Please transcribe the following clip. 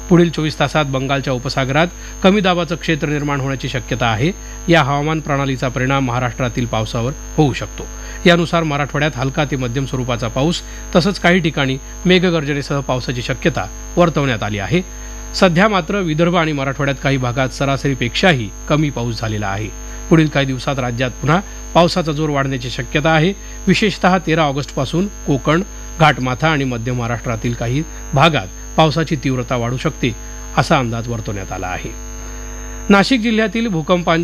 पुढील 24 तासात बंगालच्या उपसागरात कमी दाबाचं क्षेत्र निर्माण होण्याची शक्यता आहे. या हवामान प्रणालीचा परिणाम महाराष्ट्रातील पावसावर होऊ शकतो. यानुसार मराठवाड्यात हलका ते मध्यम स्वरूपाचा पाऊस तसंच काही ठिकाणी मेघगर्जनेसह पावसाची शक्यता वर्तवण्यात आली आहे. सध्या मात्र विदर्भ आणि मराठवाड्यात काही भागात सरासरीपेक्षाही कमी पाऊस झालेला आहे. पुढील काही दिवसात राज्यात पुन्हा पावसाचा जोर वाढण्याची शक्यता आहे. विशेषतः 13 ऑगस्टपासून कोकण, घाटमाथा आणि मध्य महाराष्ट्रातील काही भागात पावसाची तीव्रता वाढू शकते असा अंदाज वर्तवण्यात आला आहे. नाशिक जिल्ह्यातील भूकंपाच्या